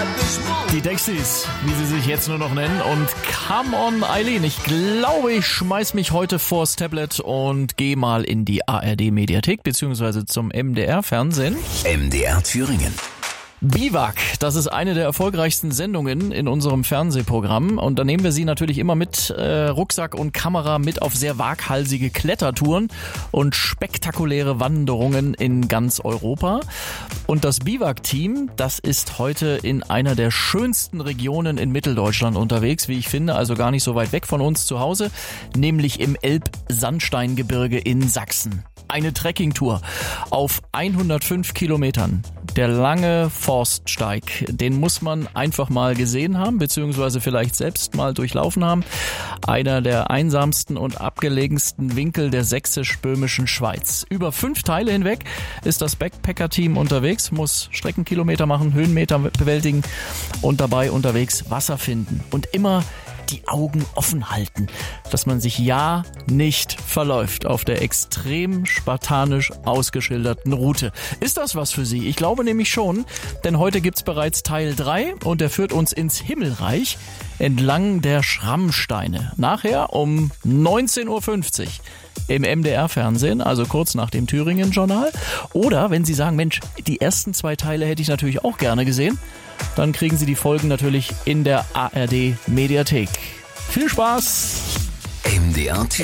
Die Dexys, wie sie sich jetzt nur noch nennen. Und come on, Eileen. Ich glaube, ich schmeiß mich heute vors Tablet und gehe mal in die ARD-Mediathek beziehungsweise zum MDR-Fernsehen. MDR Thüringen. Biwak, das ist eine der erfolgreichsten Sendungen in unserem Fernsehprogramm. Und da nehmen wir Sie natürlich immer mit Rucksack und Kamera mit auf sehr waghalsige Klettertouren und spektakuläre Wanderungen in ganz Europa. Und das Biwak-Team, das ist heute in einer der schönsten Regionen in Mitteldeutschland unterwegs, wie ich finde, also gar nicht so weit weg von uns zu Hause, nämlich im Elbsandsteingebirge in Sachsen. Eine Trekkingtour auf 105 Kilometern. Der lange Forststeig, den muss man einfach mal gesehen haben, beziehungsweise vielleicht selbst mal durchlaufen haben. Einer der einsamsten und abgelegensten Winkel der sächsisch-böhmischen Schweiz. Über 5 Teile hinweg ist das Backpacker-Team unterwegs, muss Streckenkilometer machen, Höhenmeter bewältigen und dabei unterwegs Wasser finden. Und immer die Augen offen halten, dass man sich ja nicht verläuft auf der extrem spartanisch ausgeschilderten Route. Ist das was für Sie? Ich glaube nämlich schon, denn heute gibt's bereits Teil 3 und der führt uns ins Himmelreich entlang der Schrammsteine. Nachher um 19.50 Uhr im MDR-Fernsehen, also kurz nach dem Thüringen-Journal. Oder wenn Sie sagen, Mensch, die ersten 2 Teile hätte ich natürlich auch gerne gesehen, dann kriegen Sie die Folgen natürlich in der ARD-Mediathek. Viel Spaß! MDR Thüringen.